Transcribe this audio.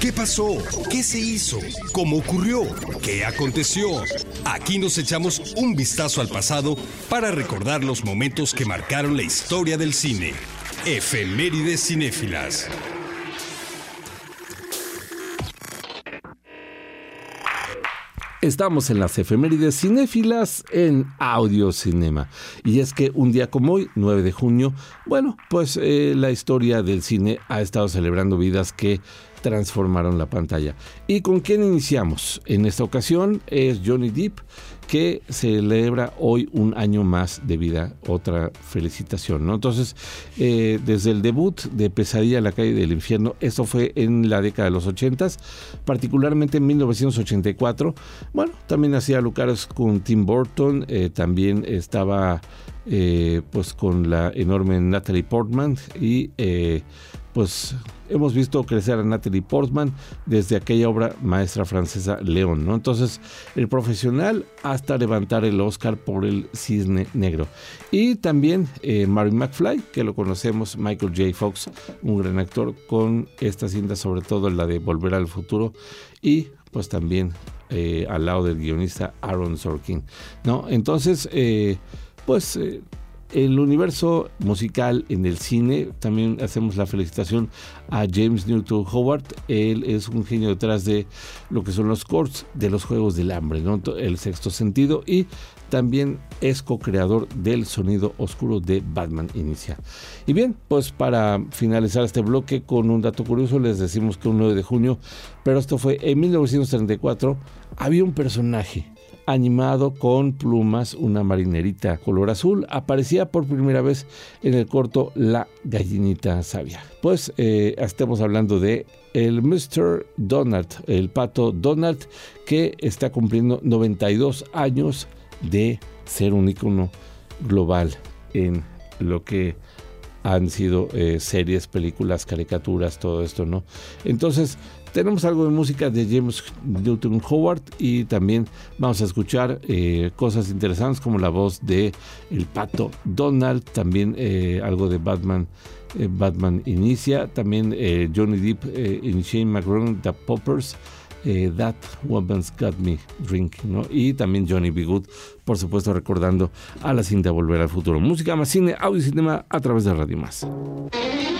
¿Qué pasó? ¿Qué se hizo? ¿Cómo ocurrió? ¿Qué aconteció? Aquí nos echamos un vistazo al pasado para recordar los momentos que marcaron la historia del cine. Efemérides cinéfilas. Estamos en las efemérides cinéfilas en Audiocinema. Y es que un día como hoy, 9 de junio, la historia del cine ha estado celebrando vidas que transformaron la pantalla. ¿Y con quién iniciamos? En esta ocasión es Johnny Depp, que celebra hoy un año más de vida. Otra felicitación, ¿no? Entonces, desde el debut de Pesadilla en la calle del infierno, esto fue en la década de los 80s, particularmente en 1984. También hacía lugares con Tim Burton, también estaba con la enorme Natalie Portman y hemos visto crecer a Natalie Portman desde aquella obra maestra francesa León, ¿no? Entonces, el profesional hasta levantar el Oscar por El Cisne Negro. Y también Marty McFly, que lo conocemos, Michael J. Fox, un gran actor, con esta cinta, sobre todo la de Volver al Futuro, y pues también al lado del guionista Aaron Sorkin, ¿no? Entonces, el universo musical en el cine, también hacemos la felicitación a James Newton Howard. Él es un genio detrás de lo que son los scores de los Juegos del Hambre, ¿no? El Sexto Sentido, y también es co-creador del sonido oscuro de Batman Inicia. Y bien, pues para finalizar este bloque con un dato curioso, les decimos que un 9 de junio, pero esto fue en 1934, había un personaje animado con plumas, una marinerita color azul, aparecía por primera vez en el corto La Gallinita Sabia. Estamos hablando de el Mr. Donald, el pato Donald, que está cumpliendo 92 años de ser un ícono global en lo que han sido series, películas, caricaturas, todo esto, ¿no? Entonces, tenemos algo de música de James Newton Howard y también vamos a escuchar cosas interesantes como la voz de el pato Donald, también algo de Batman Inicia, también Johnny Depp y Shane McGowan, The Poppers, That Woman's Got Me Drink, ¿no? Y también Johnny B. Good, por supuesto, recordando a la cinta Volver al Futuro. Música más cine, audio y cinema a través de Radio Más.